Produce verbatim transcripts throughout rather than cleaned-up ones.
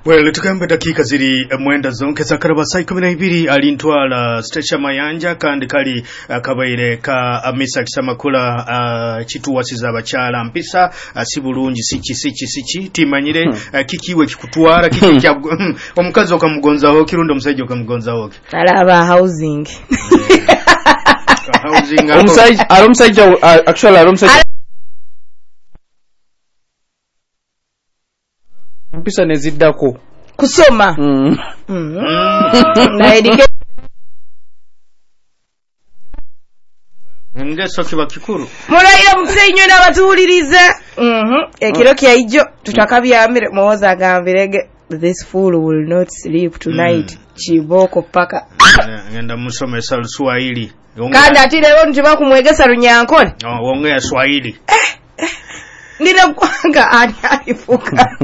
Well, tukambe dakika ziri mwenda zonke zakaraba saa kumi na ibiri alintwala Stretcher Mayanja kandi kali uh, kabaire ka amisa kisamakula uh, chituwasiza abakyala mpisa uh, sibulungi sichi sichi sichi timanyire hmm. uh, kikiwe kikutwara kiki kya omukazi okamugonzaho kirundo omusajja okamugonzaho alaba housing housing omusajja alomsajja actually alomsajja mpisa neziddako kusoma mm. mm. na edike ngeso kiba kikuru muraira mutsenyo n'abatuuliriza mhm ekiro kyaijo tutakabyamire muwoza agambirege this fool will not sleep tonight mm. chiboko paka ngenda musomesa Swahili kandi ati lero ntiba kumwegesa runyankole oh wonge ya Swahili eh, eh. ndina kwanga ani alifuka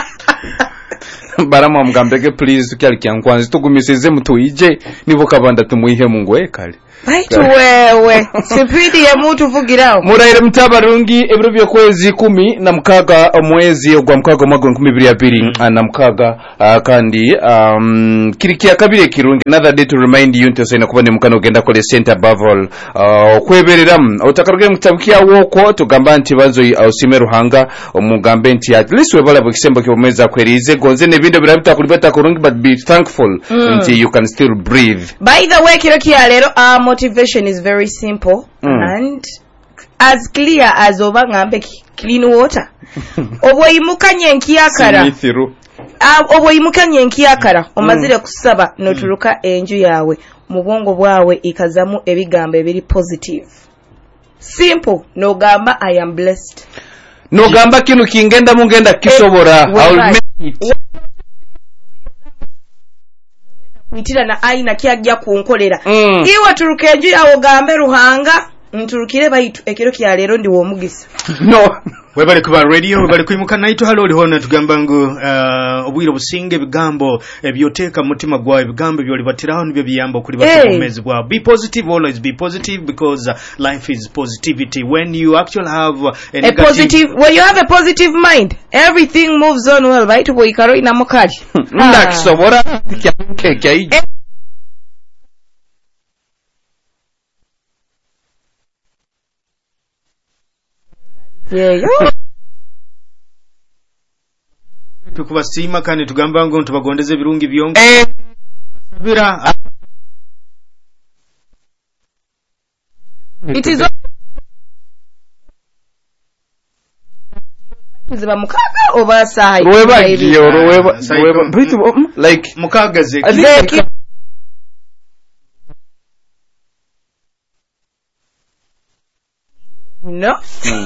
barama mugambege please kyali kyankwanzi tugumiseze mutuije nibo kabanda tumuihe mungu ekale baitu wewe sipidi ya mtu vugirao muraire mutabarungi ebiro byo kwezi kumi na mukaga omwezi ogwa mukaga mwaka nkumi bibiri abiri na mukaga uh, kandi um, kirikia kabire kirungi another day to remind you nto sena kubane mukano genda kole center above all uh, kweberera otakaruge mutabukia woko tugamba nti bazo ausime ruhanga omugambe nti at least webala bukisembo kyomeza kwerize gonze ne bindo birabita kulibeta kurungi but be thankful mm. nti you can still breathe. By the way kirokia lero um, motivation is very simple mm. and as clear as obangambe clean water oboyimukanye nkiyakara uh, oboyimukanye nkiyakara omazire kusaba notuluka enju yawe mubongo bwawe ikazamu ebigambo ebiri positive simple no gamba I am blessed no gamba kinu kingenda mungenda kisobora I will make it mitira na aina kyajja kunkolera mm. iwe turukenju yawo gambe ruhanga nturukire baitu ekiro kya lero ndi womugisa no webale kuba radio webale kuimuka naito halo oli hona tugamba ngo uh, obwiro businge bigambo ebyoteka mutima gwa ebigambo byolibatiraho nibyo biyambo kuri bakomezi gwa be positive always be positive because uh, life is positivity when you actually have uh, a, a positive when you have a positive mind everything moves on well right boy karo ina mukali ndakisobora kya kya yeah tukubasima kandi tugamba ngo tubagondeze birungi byongo bira it is ziba mukaga oba sahi weba giyo weba weba bitu like mukagaze no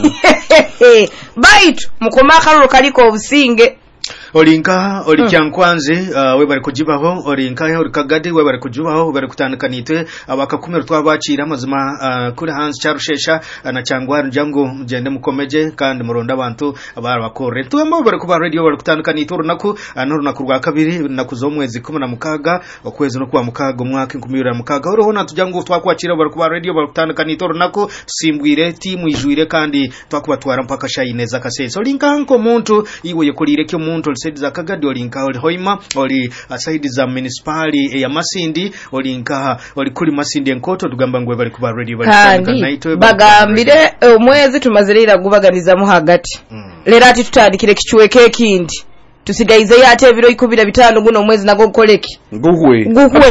bait mukomakaro kaliko obusinge olinka oli kyankwanze uh, webale kujibaho olinka oli kagadi webale kujibaho webale kutandikanite abakakumero twabakira amazima uh, kuri hanze cyarushesha uh, na cyangwara njango mugende mukomeje kandi muronda abantu abara bakore tuwemo bale kuba radio bale kutandikanite runaku uh, norunaku rwa kabiri nakuzo mwezi kumi na mukaga okwezi no kuba mukaga umwaka nkumira mukaga urona tujango twakwakira bale kuba radio bale kutandikanite runaku simbwire timu ijuire kandi twakubatwara mpaka shayineza kasese olinka nko muntu iwe yekulire kyo muntu saidi za Kagadi olinka oli Hoima oli saidi za municipality ya Masindi olinka oli kuli Masindi enkoto tugamba ngwe bali kuba radio bali naito bagambire omwezi tumazirira gubaganiza mu hagati mm. lero ati tutandikire kichweke ekindi tusigaize yate ebiro ikubira bitano guno omwezi nago gukoleki guhwe guhwe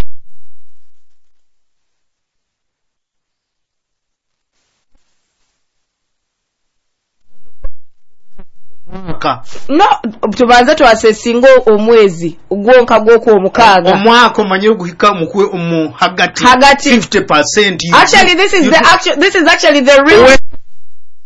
no tubanza twasesingo omwezi ugwonka gwoko omukaga omwako manyiro guhika mukwe omu hagati hagati fifty percent actually this is the actual this is actually the real